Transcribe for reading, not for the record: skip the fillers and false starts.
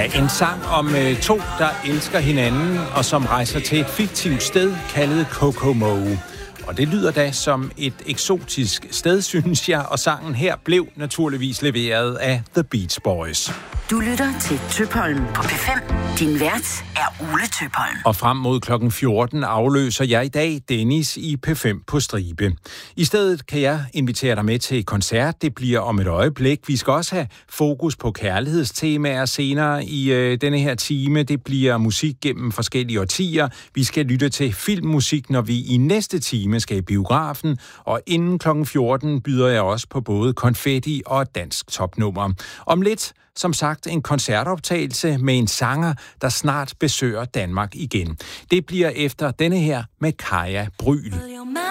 En sang om to, der elsker hinanden, og som rejser til et fiktivt sted, kaldet Kokomo. Og det lyder da som et eksotisk sted, synes jeg, og sangen her blev naturligvis leveret af The Beach Boys. Du lytter til Tøpholm på P5. Din vært er Ole Tøpholm. Og frem mod klokken 14 afløser jeg i dag Dennis i P5 på stribe. I stedet kan jeg invitere dig med til koncert. Det bliver om et øjeblik. Vi skal også have fokus på kærlighedstemaer senere i denne her time. Det bliver musik gennem forskellige årtier. Vi skal lytte til filmmusik, når vi i næste time skal i biografen. Og inden klokken 14 byder jeg også på både konfetti og dansk topnummer. Om lidt, som sagt, en koncertoptagelse med en sanger, der snart besøger Danmark igen. Det bliver efter denne her med Kaja Bryl.